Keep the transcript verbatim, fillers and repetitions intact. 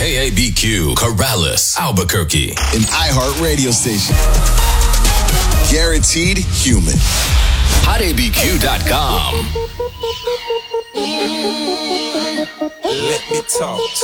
K A B Q, Corrales, Albuquerque. An iHeart radio station. Guaranteed human. hot A B Q dot com. Let me talk.